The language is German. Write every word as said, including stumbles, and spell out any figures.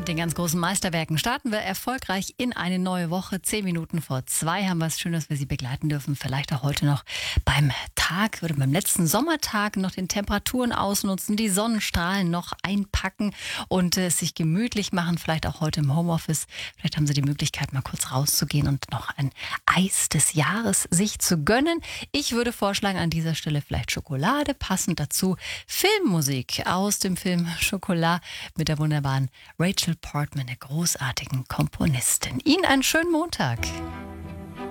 Mit den ganz großen Meisterwerken starten wir erfolgreich in eine neue Woche. Zehn Minuten vor zwei haben wir es. Schön, dass wir Sie begleiten dürfen. Vielleicht auch heute noch beim Tag oder beim letzten Sommertag noch den Temperaturen ausnutzen, die Sonnenstrahlen noch einpacken und äh, sich gemütlich machen. Vielleicht auch heute im Homeoffice. Vielleicht haben Sie die Möglichkeit, mal kurz rauszugehen und noch ein Eis des Jahres sich zu gönnen. Ich würde vorschlagen, an dieser Stelle vielleicht Schokolade. Passend dazu Filmmusik aus dem Film Schokolade mit der wunderbaren Rachel Portman, der großartigen Komponistin. Ihnen einen schönen Montag.